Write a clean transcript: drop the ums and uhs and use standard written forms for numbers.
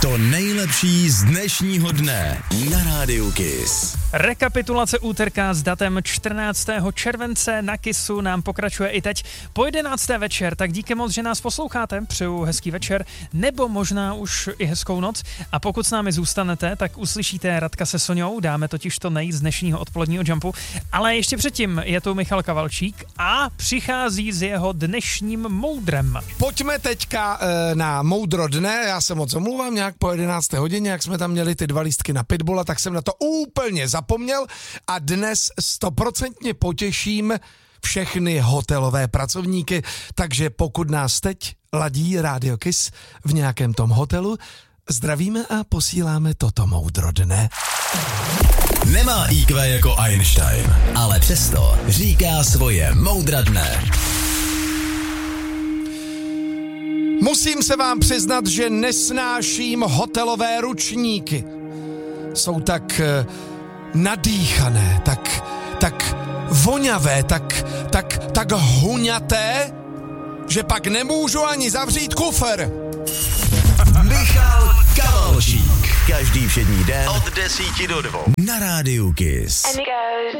To nejlepší z dnešního dne na Rádiu Kiss. Rekapitulace úterka s datem 14. července na Kissu nám pokračuje i teď po 11. večer, tak díky moc, že nás posloucháte, přeju hezký večer, nebo možná už i hezkou noc a pokud s námi zůstanete, tak uslyšíte Radka se Soňou, dáme totiž to nejít z dnešního odpoledního jumpu, ale ještě předtím je tu Michal Kavalčík a přichází s jeho dnešním moudrem. Pojďme teďka na moudro dne, já se moc omlouvám, nějak po 11. hodině, jak jsme tam měli ty 2 lístky na pitbulla, tak jsem na to úplně zapomněl a dnes 100% potěším všechny hotelové pracovníky, takže pokud nás teď ladí Radio Kiss v nějakém tom hotelu, zdravíme a posíláme toto moudro dne. Nemá IQ jako Einstein, ale přesto říká svoje moudra dne. Musím se vám přiznat, že nesnáším hotelové ručníky. Jsou tak nadýchané, tak voňavé, tak huňaté, že pak nemůžu ani zavřít kufr. Michal Kavalčík. Každý všední den od 10 do 2 na Rádiu Kiss.